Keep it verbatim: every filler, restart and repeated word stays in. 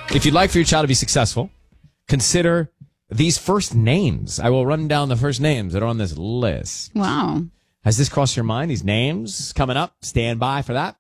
If you'd like for your child to be successful, consider these first names. I will run down the first names that are on this list. Wow. Has this crossed your mind? These names coming up. Stand by for that.